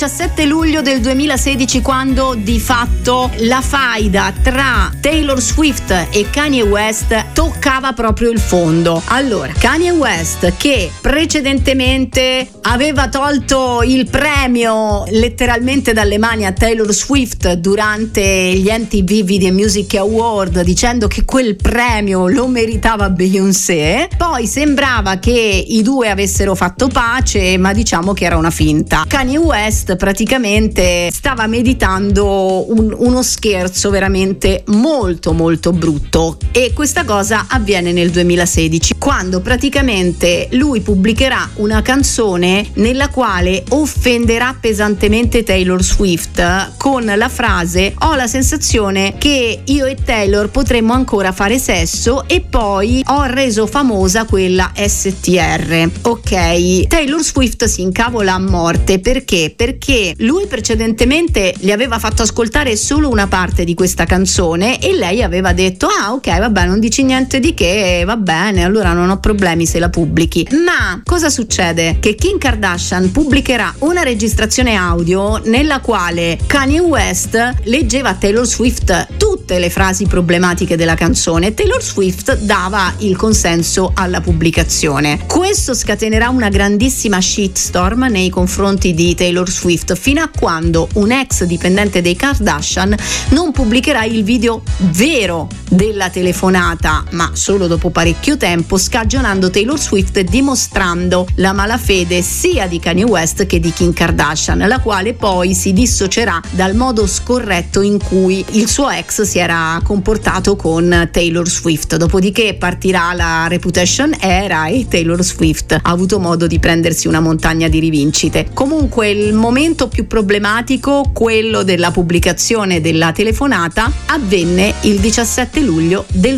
17 luglio del 2016, quando di fatto la faida tra Taylor Swift e Kanye West toccava proprio il fondo. Allora, Kanye West, che precedentemente aveva tolto il premio letteralmente dalle mani a Taylor Swift durante gli MTV Video Music Award, dicendo che quel premio lo meritava Beyoncé, poi sembrava che i due avessero fatto pace, ma diciamo che era una finta. Kanye West praticamente stava meditando uno scherzo veramente molto molto brutto, e questa cosa avviene nel 2016, quando praticamente lui pubblicherà una canzone nella quale offenderà pesantemente Taylor Swift con la frase: ho la sensazione che io e Taylor potremmo ancora fare sesso, e poi ho reso famosa quella STR. Ok, Taylor Swift si incavola a morte. Perché lui precedentemente gli aveva fatto ascoltare solo una parte di questa canzone e lei aveva detto: ah, ok, vabbè, non dici niente di che, va bene, allora non ho problemi se la pubblichi. Ma cosa succede? Che Kim Kardashian pubblicherà una registrazione audio nella quale Kanye West leggeva a Taylor Swift tutte le frasi problematiche della canzone. Taylor Swift dava il consenso alla pubblicazione. Questo scatenerà una grandissima shitstorm nei confronti di Taylor Swift, fino a quando un ex dipendente dei Kardashian non pubblicherà il video vero della telefonata, ma solo dopo parecchio tempo, scagionando Taylor Swift e dimostrando la malafede sia di Kanye West che di Kim Kardashian, la quale poi si dissocierà dal modo scorretto in cui il suo ex si era comportato con Taylor Swift. Dopodiché partirà la Reputation Era e Taylor Swift ha avuto modo di prendersi una montagna di rivincite. Comunque il momento più problematico, quello della pubblicazione della telefonata, avvenne il 17 luglio del